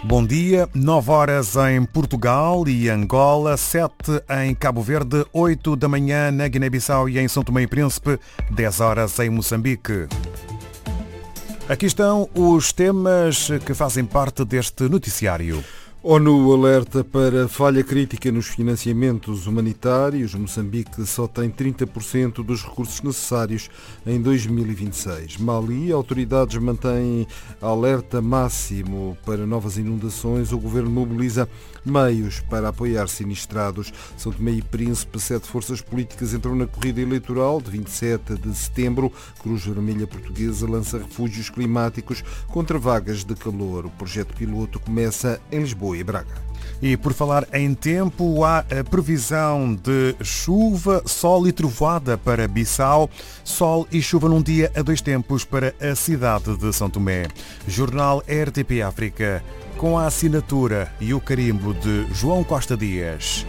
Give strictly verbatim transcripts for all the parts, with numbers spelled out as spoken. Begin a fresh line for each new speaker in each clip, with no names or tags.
Bom dia, nove horas em Portugal e Angola, sete em Cabo Verde, oito da manhã na Guiné-Bissau e em São Tomé e Príncipe, dez horas em Moçambique. Aqui estão os temas que fazem parte deste noticiário.
ONU alerta para falha crítica nos financiamentos humanitários. Moçambique só tem trinta por cento dos recursos necessários em dois mil e vinte e seis. Mali, autoridades mantêm alerta máximo para novas inundações. O governo mobiliza meios para apoiar sinistrados. São Tomé e Príncipe, sete forças políticas entram na corrida eleitoral de vinte e sete de setembro. Cruz Vermelha Portuguesa lança refúgios climáticos contra vagas de calor. O projeto piloto começa em Lisboa e Braga.
E por falar em tempo, há a previsão de chuva, sol e trovoada para Bissau, sol e chuva num dia a dois tempos para a cidade de São Tomé. Jornal R T P África, com a assinatura e o carimbo de João Costa Dias.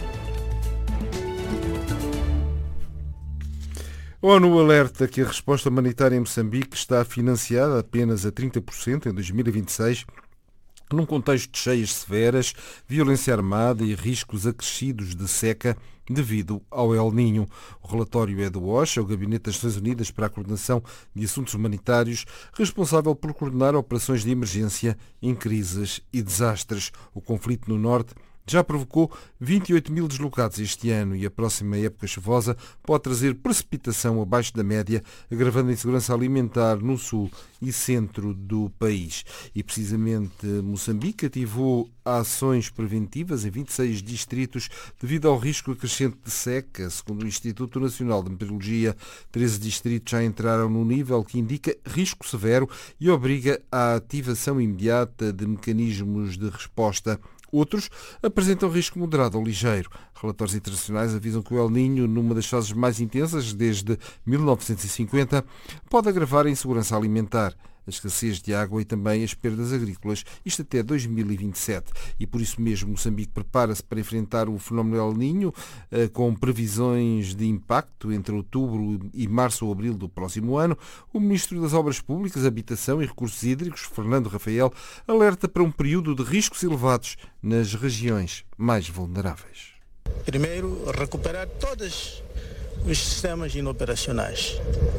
A ONU alerta que a resposta humanitária em Moçambique está financiada apenas a trinta por cento em dois mil e vinte e seis, num contexto de cheias severas, violência armada e riscos acrescidos de seca devido ao El Niño. O relatório é do OCHA, o Gabinete das Nações Unidas para a Coordenação de Assuntos Humanitários, responsável por coordenar operações de emergência em crises e desastres. O conflito no norte já provocou vinte e oito mil deslocados este ano e a próxima época chuvosa pode trazer precipitação abaixo da média, agravando a insegurança alimentar no sul e centro do país. E precisamente Moçambique ativou ações preventivas em vinte e seis distritos devido ao risco acrescente de seca. Segundo o Instituto Nacional de Meteorologia, treze distritos já entraram no nível que indica risco severo e obriga à ativação imediata de mecanismos de resposta. Outros apresentam risco moderado ou ligeiro. Relatórios internacionais avisam que o El Niño, numa das fases mais intensas desde mil novecentos e cinquenta, pode agravar a insegurança alimentar, a escassez de água e também as perdas agrícolas, isto até dois mil e vinte e sete. E por isso mesmo Moçambique prepara-se para enfrentar o fenómeno El Niño, com previsões de impacto entre outubro e março ou abril do próximo ano. O Ministro das Obras Públicas, Habitação e Recursos Hídricos, Fernando Rafael, alerta para um período de riscos elevados nas regiões mais vulneráveis.
Primeiro, recuperar todos os sistemas inoperacionais,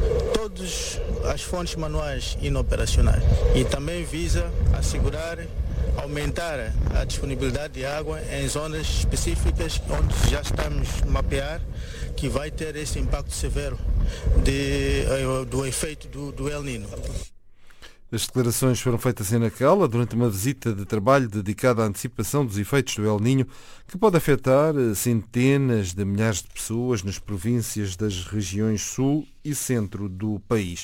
todas as fontes manuais inoperacionais, e também visa assegurar, aumentar a disponibilidade de água em zonas específicas onde já estamos a mapear que vai ter esse impacto severo de, do efeito do, do El Niño.
As declarações foram feitas em Nacala durante uma visita de trabalho dedicada à antecipação dos efeitos do El Niño, que pode afetar centenas de milhares de pessoas nas províncias das regiões sul e centro do país.